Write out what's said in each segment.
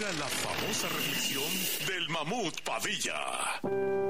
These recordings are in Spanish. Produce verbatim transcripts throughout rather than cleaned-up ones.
llega la famosa reflexión del Mamut Padilla.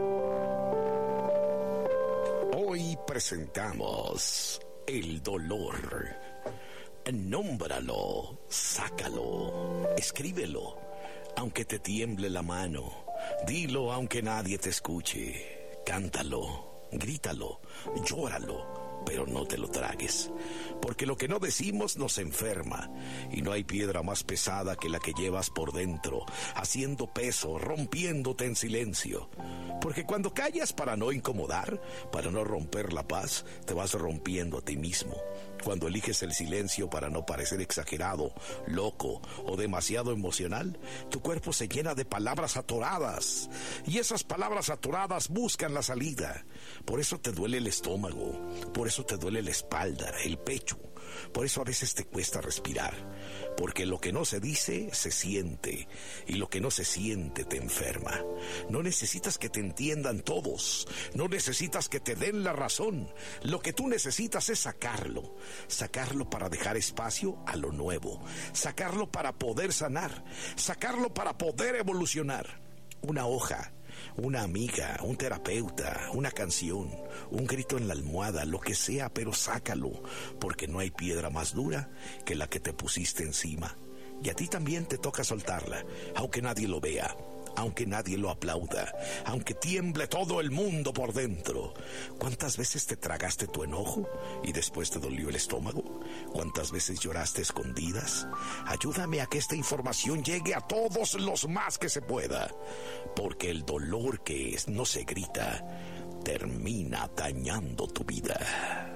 Hoy presentamos el dolor. Nómbralo, sácalo, escríbelo, aunque te tiemble la mano. Dilo aunque nadie te escuche. Cántalo, grítalo, llóralo, pero no te lo tragues. Porque lo que no decimos nos enferma, y no hay piedra más pesada que la que llevas por dentro, haciendo peso, rompiéndote en silencio. Porque cuando callas para no incomodar, para no romper la paz, te vas rompiendo a ti mismo. Cuando eliges el silencio para no parecer exagerado, loco o demasiado emocional, tu cuerpo se llena de palabras atoradas, y esas palabras atoradas buscan la salida. Por eso te duele el estómago, por eso te duele la espalda, el pecho, por eso a veces te cuesta respirar, porque lo que no se dice, se siente, y lo que no se siente te enferma. No necesitas que te entiendan todos, no necesitas que te den la razón, lo que tú necesitas es sacarlo, sacarlo para dejar espacio a lo nuevo, sacarlo para poder sanar, sacarlo para poder evolucionar. Una hoja, una amiga, un terapeuta, una canción, un grito en la almohada, lo que sea, pero sácalo, porque no hay piedra más dura que la que te pusiste encima. Y a ti también te toca soltarla, aunque nadie lo vea, aunque nadie lo aplauda, aunque tiemble todo el mundo por dentro. ¿Cuántas veces te tragaste tu enojo y después te dolió el estómago? ¿Cuántas veces lloraste escondidas? Ayúdame a que esta información llegue a todos los más que se pueda, porque el dolor que es no se grita, termina dañando tu vida.